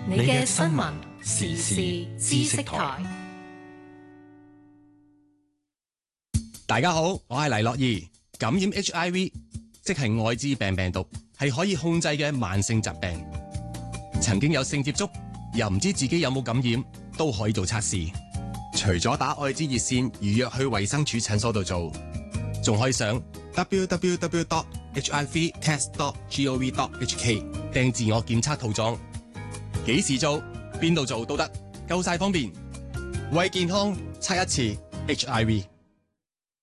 你嘅新聞時事知識台。 大家好，我係黎樂怡。感染 HIV 即係愛滋病病毒，係可以控制嘅慢性疾病。曾經有性接觸又唔知自己有冇感染，都可以做測試。除咗打愛滋熱線預約去衛生署診所度做，仲可以上 www.hivtest.gov.hk 訂自我檢測套裝。幾時做，邊度做都得，夠晒方便。為健康測一次 HIV。